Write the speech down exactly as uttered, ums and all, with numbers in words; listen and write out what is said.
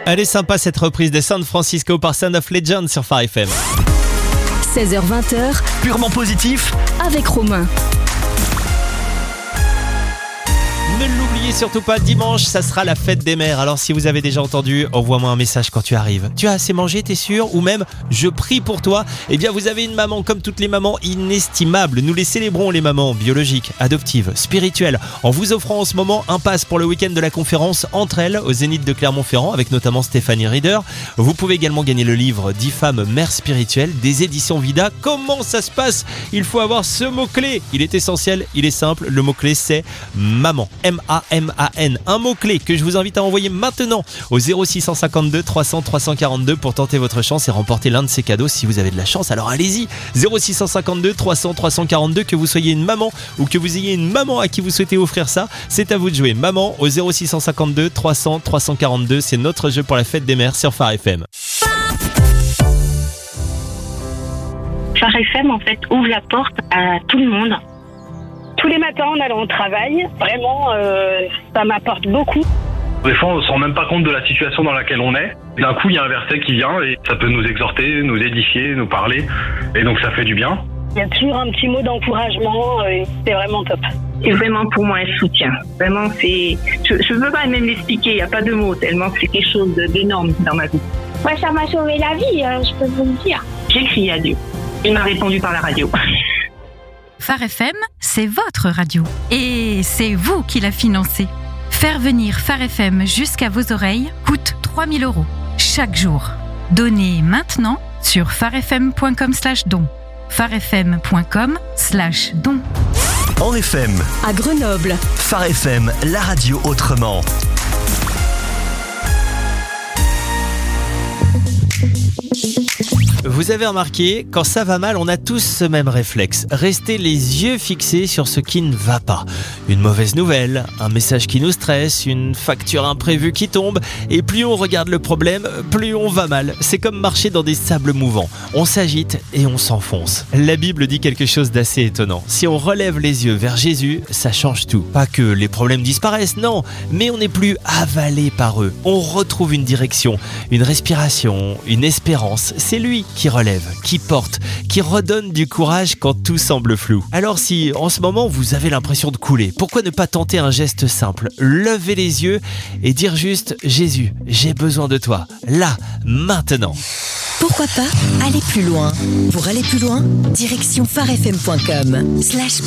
Elle est sympa cette reprise de San Francisco par Sound of Legend sur Phare F M. seize heures vingt, Purement positif avec Romain. Ne l'oubliez surtout pas, dimanche, ça sera la fête des mères. Alors si vous avez déjà entendu, envoie-moi un message quand tu arrives. Tu as assez mangé, t'es sûr? Ou même, je prie pour toi. Eh bien, vous avez une maman, comme toutes les mamans, inestimable. Nous les célébrons, les mamans biologiques, adoptives, spirituelles, en vous offrant en ce moment un pass pour le week-end de la conférence Entre elles au Zénith de Clermont-Ferrand, avec notamment Stéphanie Rieder. Vous pouvez également gagner le livre dix femmes mères spirituelles des éditions Vida. Comment ça se passe? Il faut avoir ce mot-clé. Il est essentiel, il est simple. Le mot-clé, c'est maman. M A M A N, un mot-clé que je vous invite à envoyer maintenant au zéro six cent cinquante-deux trois cents trois cent quarante-deux pour tenter votre chance et remporter l'un de ces cadeaux si vous avez de la chance. Alors allez-y, zéro six cent cinquante-deux trois cents trois cent quarante-deux, que vous soyez une maman ou que vous ayez une maman à qui vous souhaitez offrir ça, c'est à vous de jouer. Maman au zéro six cent cinquante-deux trois cents trois cent quarante-deux, c'est notre jeu pour la fête des mères sur Phare F M. Phare F M, en fait, ouvre la porte à tout le monde. Tous les matins en allant au travail, vraiment, euh, ça m'apporte beaucoup. Des fois, on ne se rend même pas compte de la situation dans laquelle on est. D'un coup, il y a un verset qui vient et ça peut nous exhorter, nous édifier, nous parler. Et donc, ça fait du bien. Il y a toujours un petit mot d'encouragement et c'est vraiment top. C'est vraiment pour moi un soutien. Vraiment, c'est, je ne peux pas même l'expliquer, il n'y a pas de mots, tellement c'est quelque chose d'énorme dans ma vie. Moi, ça m'a sauvé la vie, euh, je peux vous le dire. J'ai crié à Dieu. Il m'a répondu par la radio. Phare F M, c'est votre radio. Et c'est vous qui la financez. Faire venir Phare F M jusqu'à vos oreilles coûte trois mille euros chaque jour. Donnez maintenant sur pharefm.com slash don. pharefm.com slash don. en F M. À Grenoble. Phare F M, la radio autrement. Vous avez remarqué, quand ça va mal, on a tous ce même réflexe. Rester les yeux fixés sur ce qui ne va pas. Une mauvaise nouvelle, un message qui nous stresse, une facture imprévue qui tombe. Et plus on regarde le problème, plus on va mal. C'est comme marcher dans des sables mouvants. On s'agite et on s'enfonce. La Bible dit quelque chose d'assez étonnant. Si on relève les yeux vers Jésus, ça change tout. Pas que les problèmes disparaissent, non. Mais on n'est plus avalé par eux. On retrouve une direction, une respiration, une espérance. C'est lui qui relève, qui porte, qui redonne du courage quand tout semble flou. Alors si, en ce moment, vous avez l'impression de couler, pourquoi ne pas tenter un geste simple? Lever les yeux et dire juste « Jésus, j'ai besoin de toi, là, maintenant ». Pourquoi pas aller plus loin? Pour aller plus loin, direction pharefm point com slash